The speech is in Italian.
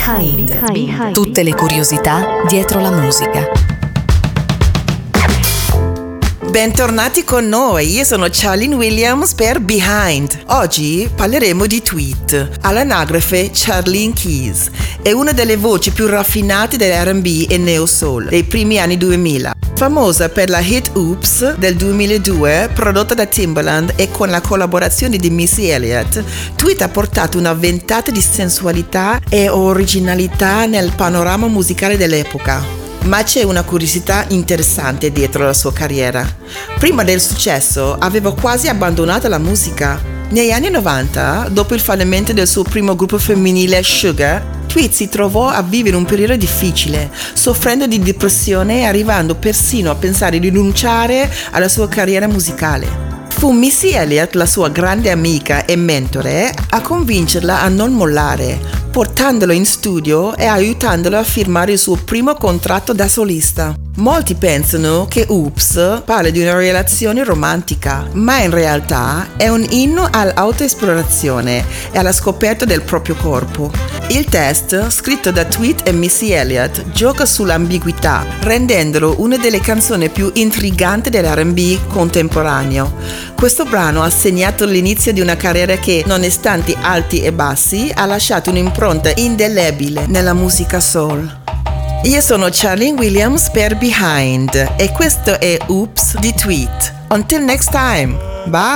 Behind. Tutte le curiosità dietro la musica. Bentornati con noi, io sono Charlene Williams per Behind. Oggi parleremo di tweet, all'anagrafe Charlene Keys. È una delle voci più raffinate dell'R&B e neo soul dei primi anni 2000. Famosa per la hit Oops del 2002, prodotta da Timbaland e con la collaborazione di Missy Elliott, Tweet ha portato una ventata di sensualità e originalità nel panorama musicale dell'epoca. Ma c'è una curiosità interessante dietro la sua carriera. Prima del successo aveva quasi abbandonato la musica. Negli anni 90, dopo il fallimento del suo primo gruppo femminile Sugar, Tweet si trovò a vivere un periodo difficile, soffrendo di depressione e arrivando persino a pensare di rinunciare alla sua carriera musicale. Fu Missy Elliott, la sua grande amica e mentore, a convincerla a non mollare, portandolo in studio e aiutandolo a firmare il suo primo contratto da solista. Molti pensano che Oops parli di una relazione romantica, ma in realtà è un inno all'autoesplorazione e alla scoperta del proprio corpo. Il testo, scritto da Tweet e Missy Elliott, gioca sull'ambiguità, rendendolo una delle canzoni più intriganti dell'R&B contemporaneo. Questo brano ha segnato l'inizio di una carriera che, nonostante alti e bassi, ha lasciato un'impronta indelebile nella musica soul. Io sono Charlene Williams per Behind e questo è Oops di Tweet. Until next time, bye!